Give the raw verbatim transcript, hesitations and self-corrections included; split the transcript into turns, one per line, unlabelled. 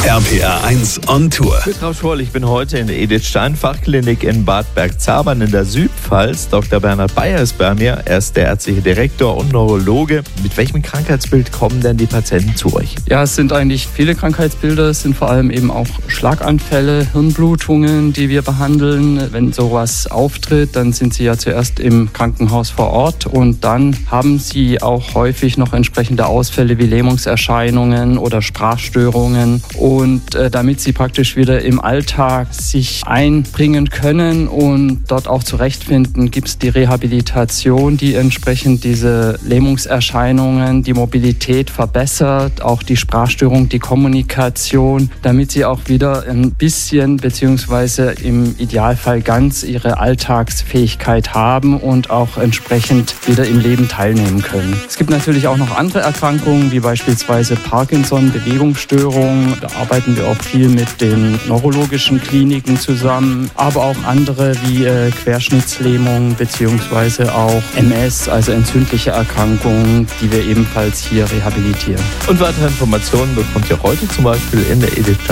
R P R eins on Tour.
Ich bin Rausch Schorl, ich bin heute in der Edith Stein Fachklinik in Bad Bergzabern in der Südpfalz. Doktor Bernhard Bayer ist bei mir. Er ist der ärztliche Direktor und Neurologe. Mit welchem Krankheitsbild kommen denn die Patienten zu euch?
Ja, es sind eigentlich viele Krankheitsbilder. Es sind vor allem eben auch Schlaganfälle, Hirnblutungen, die wir behandeln. Wenn sowas auftritt, dann sind sie ja zuerst im Krankenhaus vor Ort und dann haben sie auch häufig noch entsprechende Ausfälle wie Lähmungserscheinungen oder Sprachstörungen. Und äh, damit sie praktisch wieder im Alltag sich einbringen können und dort auch zurechtfinden, gibt es die Rehabilitation, die entsprechend diese Lähmungserscheinungen, die Mobilität verbessert, auch die Sprachstörung, die Kommunikation, damit sie auch wieder ein bisschen beziehungsweise im Idealfall ganz ihre Alltagsfähigkeit haben und auch entsprechend wieder im Leben teilnehmen können. Es gibt natürlich auch noch andere Erkrankungen, wie beispielsweise Parkinson, Bewegungsstörungen. Da arbeiten wir auch viel mit den neurologischen Kliniken zusammen, aber auch andere wie äh, Querschnittslähmung beziehungsweise auch M S, also entzündliche Erkrankungen, die wir ebenfalls hier rehabilitieren.
Und weitere Informationen bekommt ihr heute zum Beispiel in der Edith Stein